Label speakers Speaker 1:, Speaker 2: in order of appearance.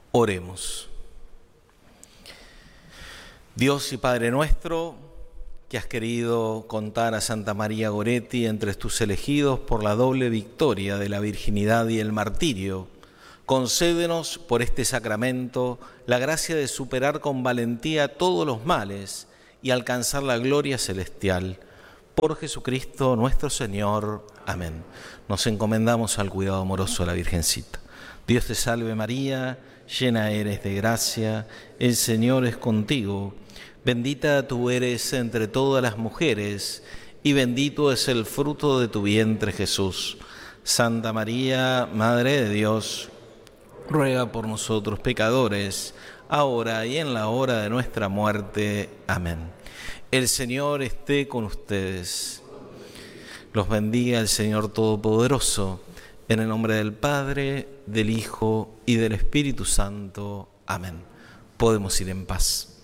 Speaker 1: Oremos. Dios y Padre nuestro, que has querido contar a Santa María Goretti entre tus elegidos por la doble victoria de la virginidad y el martirio, concédenos por este sacramento la gracia de superar con valentía todos los males y alcanzar la gloria celestial. Por Jesucristo nuestro Señor. Amén. Nos encomendamos al cuidado amoroso de la Virgencita. Dios te salve María, llena eres de gracia, el Señor es contigo. Bendita tú eres entre todas las mujeres, y bendito es el fruto de tu vientre Jesús. Santa María, Madre de Dios, ruega por nosotros pecadores, ahora y en la hora de nuestra muerte. Amén. El Señor esté con ustedes. Los bendiga el Señor Todopoderoso, en el nombre del Padre, del Hijo y del Espíritu Santo. Amén. Podemos ir en paz.